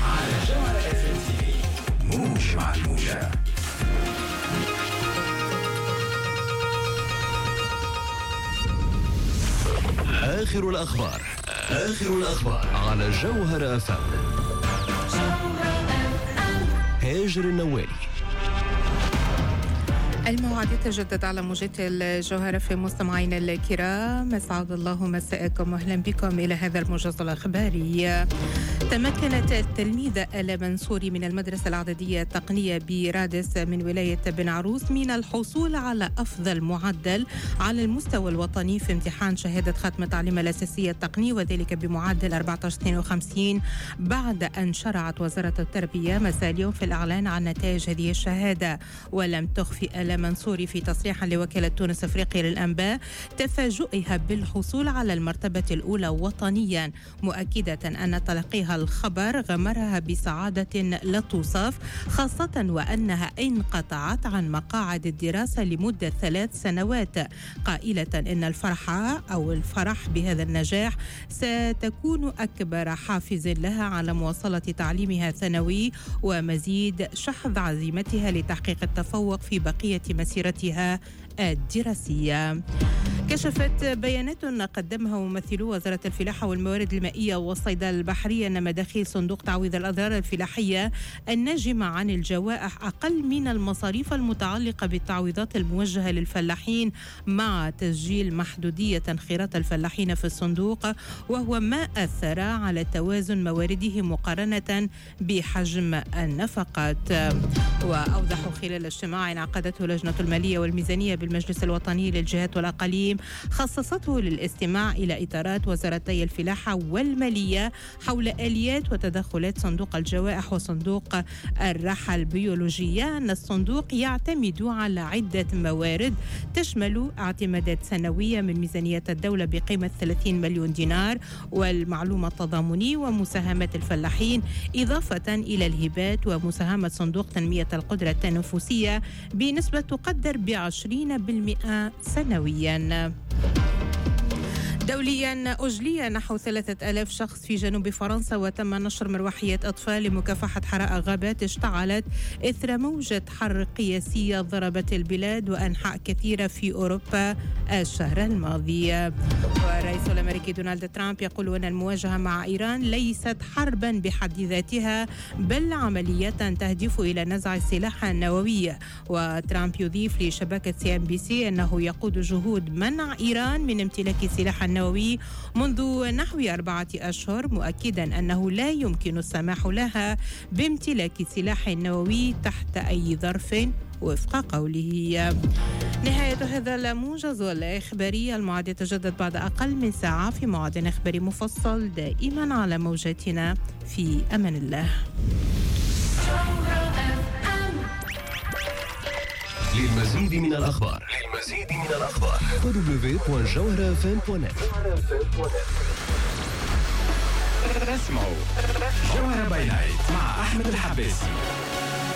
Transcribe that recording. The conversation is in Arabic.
على جوهر اف ام تي في موج مع الموجة. آخر الأخبار على جوهر أف ام. هاجر النوالي. الموعد يتجدد على موجة الجوهرة في مستمعينا الكرام. أسعد الله مساءكم وأهلا بكم إلى هذا الموجز الأخباري. تمكنت التلميذة آلاء منصوري من المدرسة الإعدادية التقنية برادس من ولاية بن عروس من الحصول على أفضل معدل على المستوى الوطني في امتحان شهادة ختم التعليم الأساسي التقني، وذلك بمعدل 1452 بعد أن شرعت وزارة التربية مساء اليوم في الإعلان عن نتائج هذه الشهادة. ولم تخفي آلاء منصوري في تصريح لوكالة تونس أفريقيا للأنباء تفاجؤها بالحصول على المرتبة الأولى وطنيا، مؤكدة أن تلقيها الخبر غمرها بسعادة لا توصف، خاصة وأنها انقطعت عن مقاعد الدراسة لمدة 3 سنوات، قائلة أن الفرح بهذا النجاح ستكون أكبر حافز لها على مواصلة تعليمها ثانوي ومزيد شحذ عزيمتها لتحقيق التفوق في بقية مسيرتها الدراسية. كشفت بيانات قدمها ممثلو وزارة الفلاحة والموارد المائية والصيدلة البحرية أن مداخيل صندوق تعويض الأضرار الفلاحية الناجمة عن الجوائح أقل من المصاريف المتعلقة بالتعويضات الموجهة للفلاحين، مع تسجيل محدودية خيرات الفلاحين في الصندوق، وهو ما أثر على توازن مواردهم مقارنة بحجم النفقات. وأوضحوا خلال اجتماع عقدته لجنة المالية والميزانية بالمجلس الوطني للجهات والأقاليم خصصته للاستماع إلى إطارات وزارتي الفلاحة والمالية حول آليات وتدخلات صندوق الجوائح وصندوق الراحة البيولوجية، أن الصندوق يعتمد على عدة موارد تشمل اعتمادات سنوية من ميزانية الدولة بقيمة 30 مليون دينار، والمعلومة التضامني ومساهمات الفلاحين، إضافة إلى الهبات ومساهمة صندوق تنمية القدرة التنفسية بنسبة تقدر ب20% سنويا. دوليا أجلي نحو 3000 شخص في جنوب فرنسا، وتم نشر مروحيات أطفال لمكافحة حرائق غابات اشتعلت إثر موجة حر قياسية ضربت البلاد وأنحاء كثيرة في أوروبا الشهر الماضي. والرئيس الأمريكي دونالد ترامب يقول أن المواجهة مع إيران ليست حربا بحد ذاتها، بل عملية تهدف إلى نزع السلاح النووي. وترامب يضيف لشبكة CNBC أنه يقود جهود منع إيران من امتلاك سلاح النووي منذ نحو 4 أشهر، مؤكدا أنه لا يمكن السماح لها بامتلاك سلاح نووي تحت أي ظرف وفق قوله. نهاية هذا الموجز الإخباري. الموعد يتجدد بعد أقل من ساعة في موعد إخباري مفصل دائما على موجاتنا. في أمان الله. للمزيد من الأخبار www.jawharafm.net. اسمعوا جوهر باي نايت مع أحمد الحباسي.